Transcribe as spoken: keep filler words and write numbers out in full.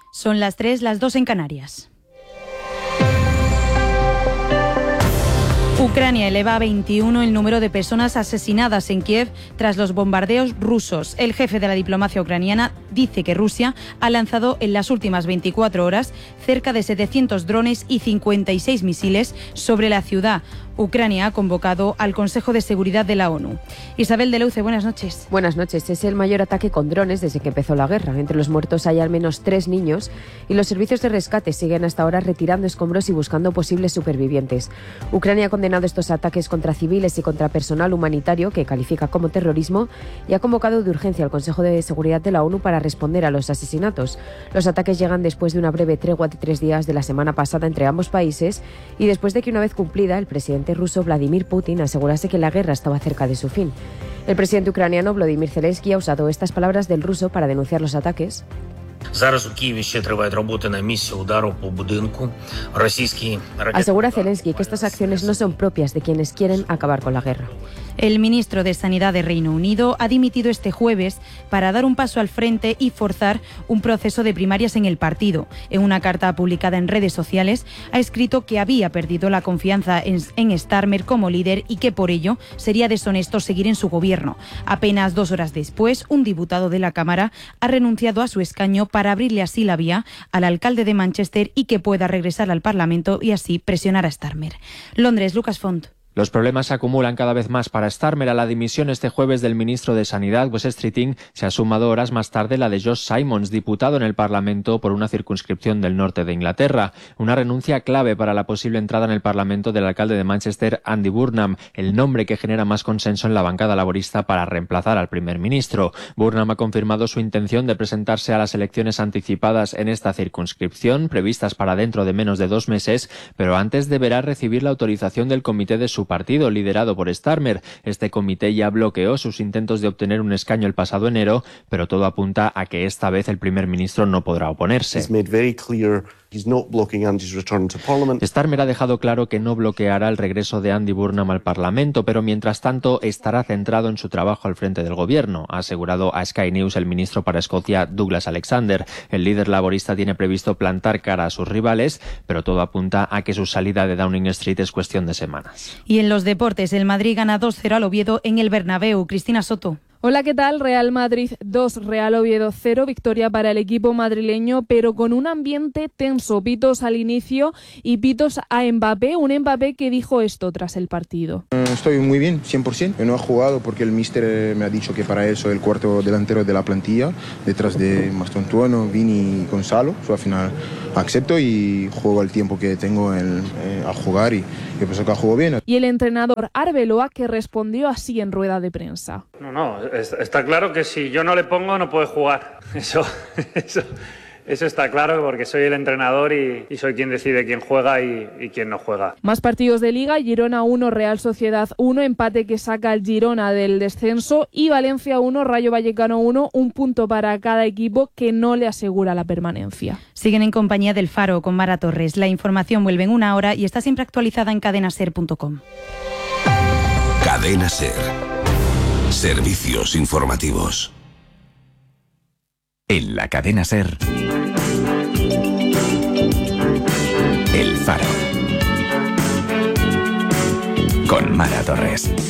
Son las tres, las dos en Canarias. Ucrania eleva a veintiuno el número de personas asesinadas en Kiev tras los bombardeos rusos. El jefe de la diplomacia ucraniana dice que Rusia ha lanzado en las últimas veinticuatro horas cerca de setecientos drones y cincuenta y seis misiles sobre la ciudad. Ucrania ha convocado al Consejo de Seguridad de la ONU. Isabel de Leuce, buenas noches. Buenas noches. Es el mayor ataque con drones desde que empezó la guerra. Entre los muertos hay al menos tres niños y los servicios de rescate siguen hasta ahora retirando escombros y buscando posibles supervivientes. Ucrania ha condenado estos ataques contra civiles y contra personal humanitario, que califica como terrorismo, y ha convocado de urgencia al Consejo de Seguridad de la ONU para responder a los asesinatos. Los ataques llegan después de una breve tregua de tres días de la semana pasada entre ambos países y después de que, una vez cumplida, el presidente ruso Vladimir Putin asegurase que la guerra estaba cerca de su fin. El presidente ucraniano Volodymyr Zelensky ha usado estas palabras del ruso para denunciar los ataques. Asegura Zelensky que estas acciones no son propias de quienes quieren acabar con la guerra. El ministro de Sanidad de Reino Unido ha dimitido este jueves para dar un paso al frente y forzar un proceso de primarias en el partido. En una carta publicada en redes sociales ha escrito que había perdido la confianza en, en Starmer como líder y que por ello sería deshonesto seguir en su gobierno. Apenas dos horas después, un diputado de la Cámara ha renunciado a su escaño para abrirle así la vía al alcalde de Manchester y que pueda regresar al Parlamento y así presionar a Starmer. Londres, Lucas Font. Los problemas se acumulan cada vez más para Starmer. A la dimisión este jueves del ministro de Sanidad, Wes Streeting, se ha sumado horas más tarde la de Josh Simons, diputado en el Parlamento por una circunscripción del norte de Inglaterra. Una renuncia clave para la posible entrada en el Parlamento del alcalde de Manchester, Andy Burnham, el nombre que genera más consenso en la bancada laborista para reemplazar al primer ministro. Burnham ha confirmado su intención de presentarse a las elecciones anticipadas en esta circunscripción, previstas para dentro de menos de dos meses, pero antes deberá recibir la autorización del comité de su partido, liderado por Starmer. Este comité ya bloqueó sus intentos de obtener un escaño el pasado enero, pero todo apunta a que esta vez el primer ministro no podrá oponerse. Starmer ha dejado claro que no bloqueará el regreso de Andy Burnham al Parlamento, pero mientras tanto estará centrado en su trabajo al frente del gobierno, ha asegurado a Sky News el ministro para Escocia, Douglas Alexander. El líder laborista tiene previsto plantar cara a sus rivales, pero todo apunta a que su salida de Downing Street es cuestión de semanas. Y en los deportes, el Madrid gana dos cero al Oviedo en el Bernabéu. Cristina Soto. Hola, ¿qué tal? Real Madrid dos, Real Oviedo cero, victoria para el equipo madrileño, pero con un ambiente tenso, pitos al inicio y pitos a Mbappé, un Mbappé que dijo esto tras el partido. Estoy muy bien, cien por ciento. No he jugado porque el míster me ha dicho que para él soy el cuarto delantero de la plantilla, detrás de Mastontuono, Vini y Gonzalo. So, al final acepto y juego el tiempo que tengo en, eh, a jugar y yo pienso que juego bien. Y el entrenador Arbeloa, que respondió así en rueda de prensa. No, no. Está claro que si yo no le pongo no puede jugar, eso, eso, eso está claro porque soy el entrenador y, y soy quien decide quién juega y, y quién no juega. Más partidos de Liga, Girona uno, Real Sociedad uno, empate que saca el Girona del descenso y Valencia uno, Rayo Vallecano uno, un punto para cada equipo que no le asegura la permanencia. Siguen en compañía del Faro con Mara Torres. La información vuelve en una hora y está siempre actualizada en cadena ser punto com. Cadena Ser. Servicios informativos. En la cadena SER, El Faro, con Mara Torres.